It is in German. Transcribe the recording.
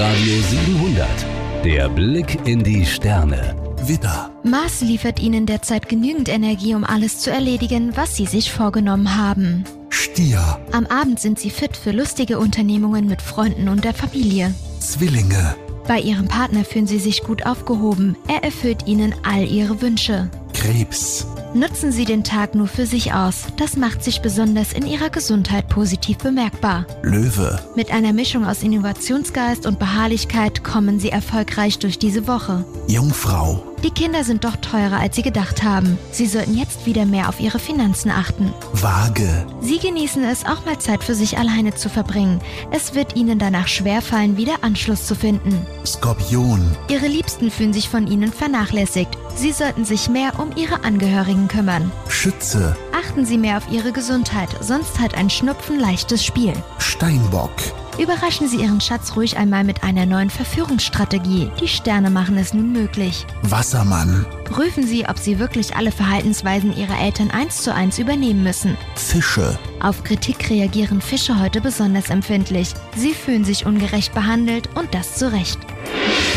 Hitradio 700. Der Blick in die Sterne. Widder. Mars liefert Ihnen derzeit genügend Energie, um alles zu erledigen, was Sie sich vorgenommen haben. Stier. Am Abend sind Sie fit für lustige Unternehmungen mit Freunden und der Familie. Zwillinge. Bei Ihrem Partner fühlen Sie sich gut aufgehoben. Er erfüllt Ihnen all Ihre Wünsche. Krebs. Nutzen Sie den Tag nur für sich aus. Das macht sich besonders in Ihrer Gesundheit positiv bemerkbar. Löwe. Mit einer Mischung aus Innovationsgeist und Beharrlichkeit kommen Sie erfolgreich durch diese Woche. Jungfrau. Die Kinder sind doch teurer, als Sie gedacht haben. Sie sollten jetzt wieder mehr auf Ihre Finanzen achten. Waage. Sie genießen es, auch mal Zeit für sich alleine zu verbringen. Es wird Ihnen danach schwerfallen, wieder Anschluss zu finden. Skorpion. Ihre Liebsten fühlen sich von Ihnen vernachlässigt. Sie sollten sich mehr um Ihre Angehörigen kümmern. Schütze. Achten Sie mehr auf Ihre Gesundheit, sonst hat ein Schnupfen leichtes Spiel. Steinbock. Überraschen Sie Ihren Schatz ruhig einmal mit einer neuen Verführungsstrategie. Die Sterne machen es nun möglich. Wassermann. Prüfen Sie, ob Sie wirklich alle Verhaltensweisen Ihrer Eltern 1:1 übernehmen müssen. Fische. Auf Kritik reagieren Fische heute besonders empfindlich. Sie fühlen sich ungerecht behandelt und das zu Recht.